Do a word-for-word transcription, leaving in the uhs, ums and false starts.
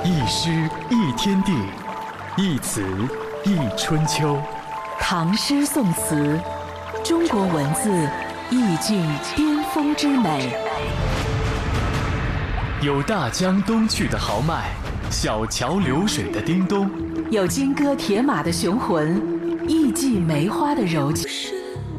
一诗一天地，一词一春秋。 唐诗宋词，中国文字意境巅峰之美。 有大江东去的豪迈，小桥流水的叮咚， 有金戈铁马的雄浑，艺伎梅花的柔情。